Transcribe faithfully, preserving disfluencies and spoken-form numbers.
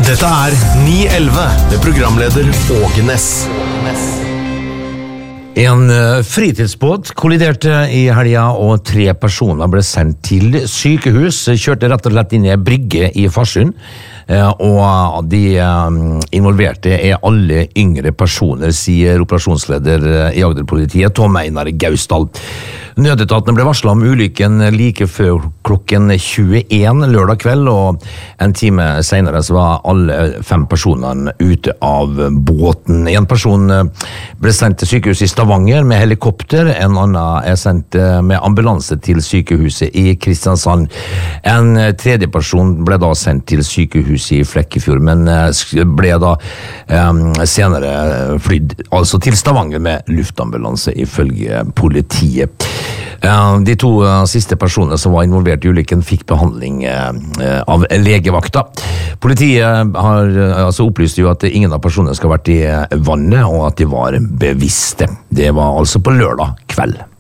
Dette er ni elleve med programleder Åge Ness. En fritidsbåt kolliderte i helga, og tre personer ble sendt til sykehus. Kjørte rett og slett inn i en brygge i Farsund, og de involverte er alle yngre personer, sier operasjonsleder i Agder-politiet, Tom Einar Gausdal. Nødetatene ble varslet om ulykken like før klokken tjueen lørdag kveld, og en time senere så var alle fem personene ute av båten. En person ble sendt til sykehuset i Stavanger med helikopter, en annen er sendt med ambulanse til sykehuset i Kristiansand. En tredje person ble da sendt til sykehuset i Flekkefjord, men ble da um, senere flydd altså til Stavanger med luftambulanse ifølge politiet. De to siste personene som var involvert i ulykken fikk behandling av legevakta. Politiet har altså opplyst jo at ingen av personene skal ha vært i vannet, og at de var bevisste. Det var altså på lørdag kveld.